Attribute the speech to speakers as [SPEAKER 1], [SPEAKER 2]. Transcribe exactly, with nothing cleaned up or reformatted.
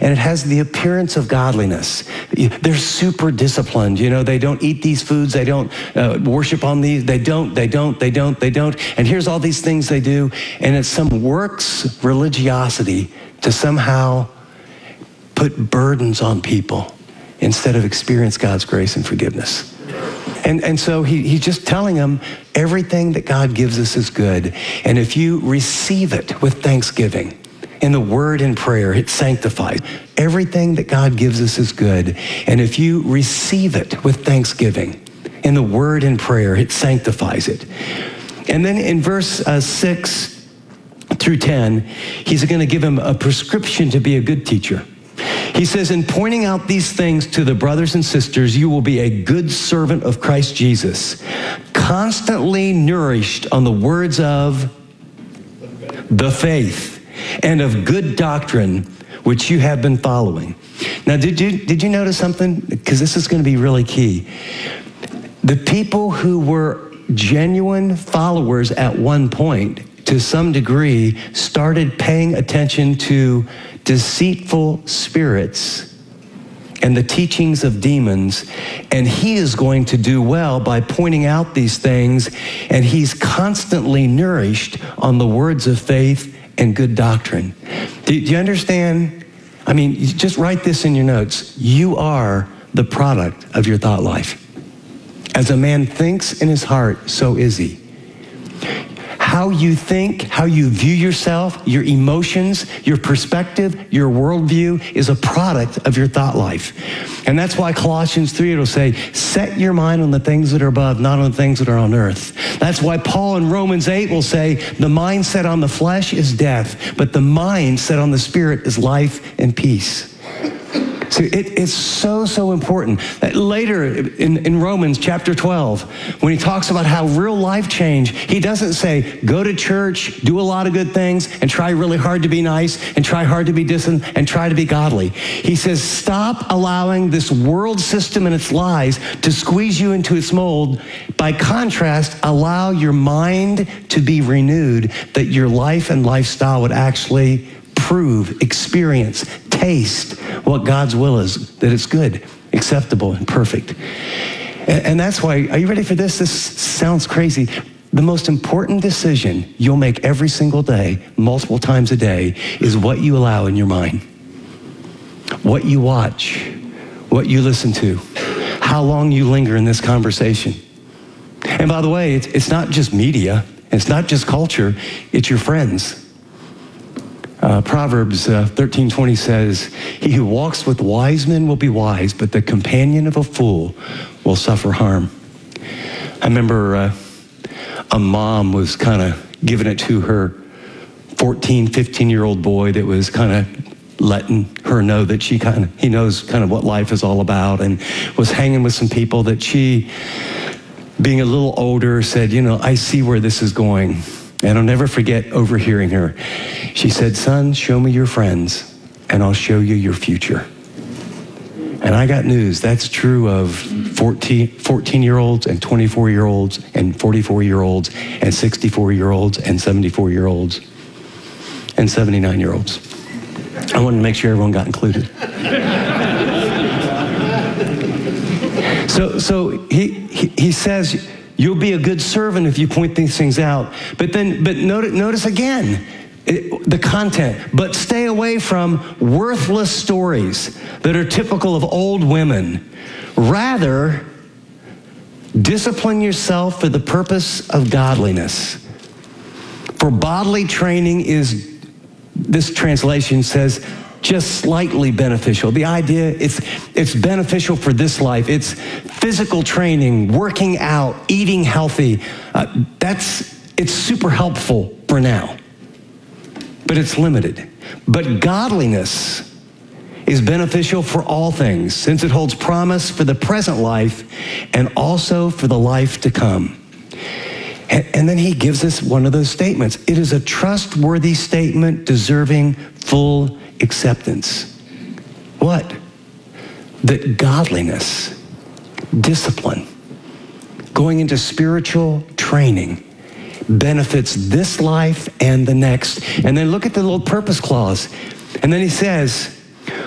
[SPEAKER 1] and it has the appearance of godliness. They're super disciplined. You know, they don't eat these foods. They don't uh, worship on these. They don't, they don't, they don't, they don't. And here's all these things they do. And it's some works religiosity to somehow put burdens on people instead of experience God's grace and forgiveness. And, and so he, he's just telling them everything that God gives us is good. And if you receive it with thanksgiving, in the word and prayer, it sanctifies. Everything that God gives us is good. And if you receive it with thanksgiving, in the word and prayer, it sanctifies it. And then in verse uh, six through ten, he's going to give him a prescription to be a good teacher. He says, in pointing out these things to the brothers and sisters, you will be a good servant of Christ Jesus, constantly nourished on the words of the faith and of good doctrine, which you have been following. Now, did you, did you notice something? Because this is going to be really key. The people who were genuine followers at one point, to some degree, started paying attention to deceitful spirits and the teachings of demons, and he is going to do well by pointing out these things, and he's constantly nourished on the words of faith and good doctrine. Do, do you understand? I mean, just write this in your notes. You are the product of your thought life. As a man thinks in his heart, so is he. How you think, how you view yourself, your emotions, your perspective, your worldview is a product of your thought life. And that's why Colossians three will say, set your mind on the things that are above, not on the things that are on earth. That's why Paul in Romans eight will say, the mind set on the flesh is death, but the mind set on the spirit is life and peace. So it, it's so, so important. That later in, in Romans chapter twelve, when he talks about how real life change, he doesn't say, go to church, do a lot of good things, and try really hard to be nice, and try hard to be decent, and try to be godly. He says, stop allowing this world system and its lies to squeeze you into its mold. By contrast, allow your mind to be renewed, that your life and lifestyle would actually prove, experience, taste what God's will is, that it's good, acceptable, and perfect. And, and that's why, are you ready for this? This sounds crazy. The most important decision you'll make every single day, multiple times a day, is what you allow in your mind. What you watch, what you listen to, how long you linger in this conversation. And by the way, it's, it's not just media, it's not just culture, it's your friends. Uh, Proverbs uh, thirteen twenty says, he who walks with wise men will be wise, but the companion of a fool will suffer harm. I remember uh, a mom was kind of giving it to her fourteen, fifteen-year-old boy that was kind of letting her know that she kind of, he knows kind of what life is all about, and was hanging with some people that she, being a little older, said, you know, I see where this is going. And I'll never forget overhearing her. She said, son, show me your friends and I'll show you your future. And I got news. That's true of fourteen, fourteen-year-olds and twenty-four-year-olds and forty-four-year-olds and sixty-four-year-olds and seventy-four-year-olds and seventy-nine-year-olds. I wanted to make sure everyone got included. so so he, he, he says, you'll be a good servant if you point these things out. But then, but notice, notice again, it, the content. But stay away from worthless stories that are typical of old women. Rather, discipline yourself for the purpose of godliness. For bodily training is, this translation says, just slightly beneficial. The idea, it's it's beneficial for this life. It's physical training, working out, eating healthy. Uh, that's, it's super helpful for now, but it's limited. But godliness is beneficial for all things, since it holds promise for the present life and also for the life to come. And, and then he gives us one of those statements. It is a trustworthy statement deserving full acceptance. What? That godliness, discipline, going into spiritual training benefits this life and the next. And then look at the little purpose clause. And then he says,